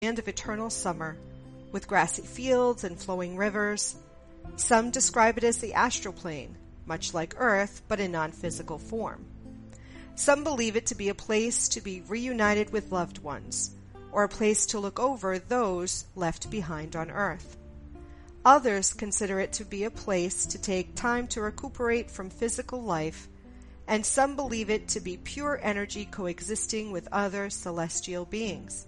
land of eternal summer, with grassy fields and flowing rivers. Some describe it as the astral plane, much like Earth, but in non-physical form. Some believe it to be a place to be reunited with loved ones, or a place to look over those left behind on Earth. Others consider it to be a place to take time to recuperate from physical life, and some believe it to be pure energy coexisting with other celestial beings.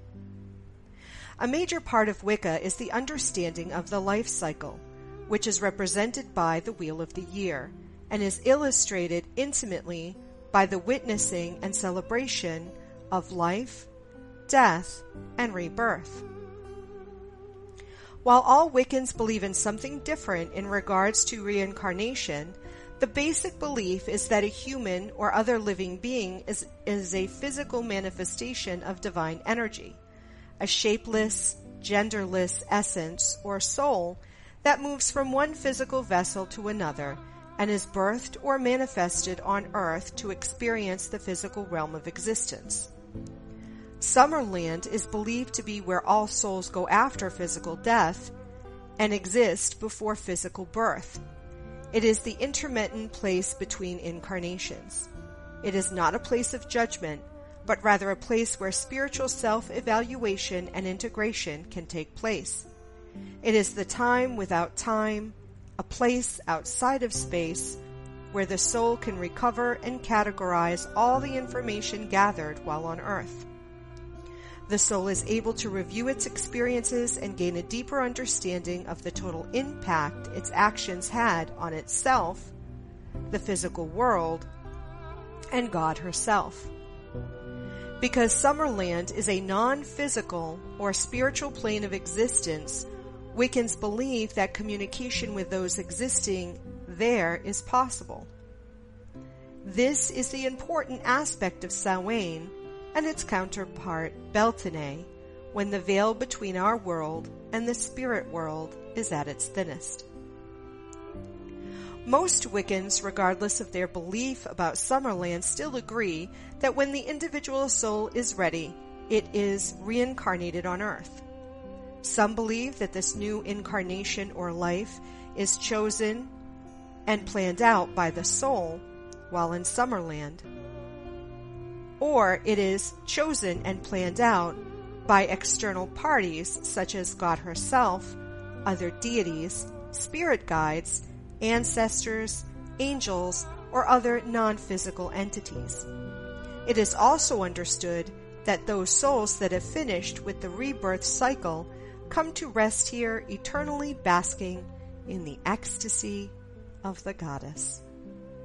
A major part of Wicca is the understanding of the life cycle, which is represented by the Wheel of the Year, and is illustrated intimately by the witnessing and celebration of life, death, and rebirth. While all Wiccans believe in something different in regards to reincarnation, the basic belief is that a human or other living being is a physical manifestation of divine energy, a shapeless, genderless essence or soul that moves from one physical vessel to another and is birthed or manifested on Earth to experience the physical realm of existence. Summerland is believed to be where all souls go after physical death and exist before physical birth. It is the intermittent place between incarnations. It is not a place of judgment, but rather a place where spiritual self-evaluation and integration can take place. It is the time without time, a place outside of space, where the soul can recover and categorize all the information gathered while on Earth. The soul is able to review its experiences and gain a deeper understanding of the total impact its actions had on itself, the physical world, and God herself. Because Summerland is a non-physical or spiritual plane of existence, Wiccans believe that communication with those existing there is possible. This is the important aspect of Samhain and its counterpart Beltane, when the veil between our world and the spirit world is at its thinnest. Most Wiccans, regardless of their belief about Summerland, still agree that when the individual soul is ready, it is reincarnated on Earth. Some believe that this new incarnation or life is chosen and planned out by the soul while in Summerland, or it is chosen and planned out by external parties such as God herself, other deities, spirit guides, ancestors, angels, or other non-physical entities. It is also understood that those souls that have finished with the rebirth cycle come to rest here eternally basking in the ecstasy of the goddess.